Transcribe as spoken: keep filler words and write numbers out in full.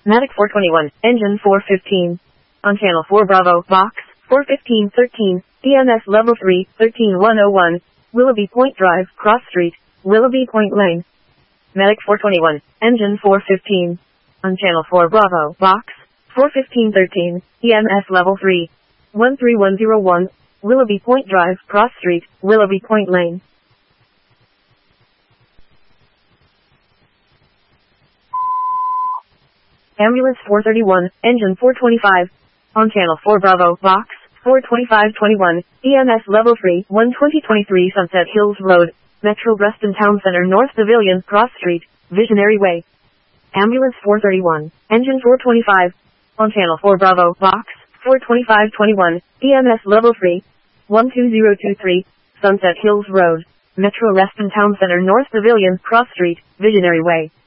Matic four twenty-one, engine four fifteen. On channel four Bravo, box, four fifteen thirteen, E M S level three, thirteen one oh one, Willoughby Point Drive, Cross Street, Willoughby Point Lane. Matic four twenty-one, engine four fifteen. On channel four Bravo, box, four fifteen thirteen, E M S level three, one three one oh one, Willoughby Point Drive, Cross Street, Willoughby Point Lane. Ambulance four thirty-one, engine four twenty-five. On channel four Bravo, box, four twenty-five twenty-one, E M S level three, one twenty twenty-three Sunset Hills Road, Metro Reston Town Center North Pavilion, Cross Street, Visionary Way. Ambulance four thirty-one, engine four twenty-five. On channel four Bravo, box, four twenty-five twenty-one, E M S level three, one two zero two three, Sunset Hills Road, Metro Reston Town Center North Pavilion, Cross Street, Visionary Way.